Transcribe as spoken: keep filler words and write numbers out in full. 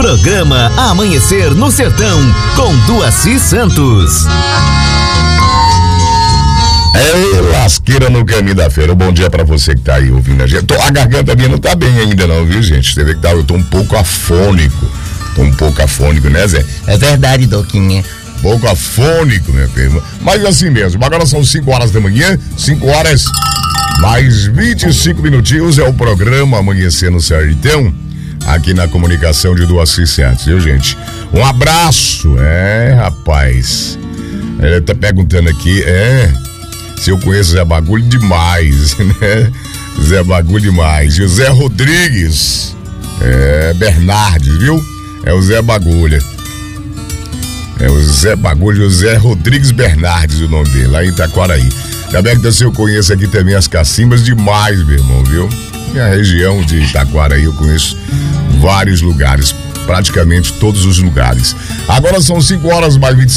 Programa Amanhecer no Sertão, com Duaci Santos. É lasqueira no caminho da feira. Bom dia pra você que tá aí ouvindo a gente. Tô, a garganta minha não tá bem ainda não, viu, gente? Você vê que tá, eu tô um pouco afônico. Tô um pouco afônico, né, Zé? É verdade, Doquinha. Pouco afônico, meu filho. Mas assim mesmo, agora são cinco horas da manhã, cinco horas mais vinte e cinco minutinhos, é o programa Amanhecer no Sertão, aqui na comunicação de Duaci Santos, viu, gente? Um abraço, é, rapaz. Ele tá perguntando aqui, é, se eu conheço Zé Bagulho demais, né? Zé Bagulho demais. E o Zé Rodrigues, é, Bernardes, viu? É o Zé Bagulho. É o Zé Bagulho, o Zé Rodrigues Bernardes, o nome dele, lá em Itaquaraí. Também que eu conheço aqui também as cacimbas demais, meu irmão, viu? Minha região de Itaquaraí eu conheço vários lugares, praticamente todos os lugares. Agora são cinco horas mais vinte e